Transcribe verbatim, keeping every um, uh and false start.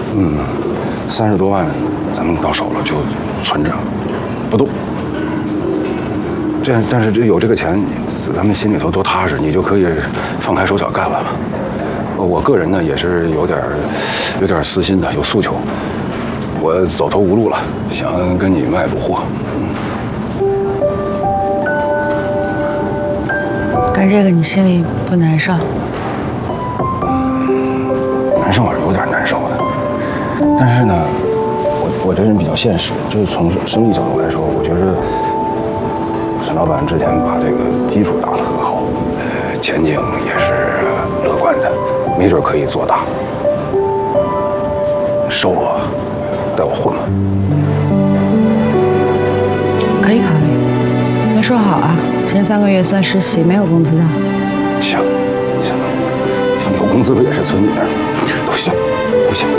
嗯，三十多万，咱们到手了就存着，不动。这样，但是这有这个钱，咱们心里头多踏实，你就可以放开手脚干了。我个人呢也是有点有点私心的，有诉求。我走投无路了，想跟你卖路货。 干这个你心里不难受？ 难受是有点难受的，但是呢，我我这人比较现实，就是从生意角度来说，我觉得沈老板之前把这个基础打得很好，呃，前景也是乐观的，没准可以做大。收我，带我混吧。 可以考虑。没说好啊，前三个月算实习，没有工资的。 行，行，有工资不也是存你那儿？都行，不行。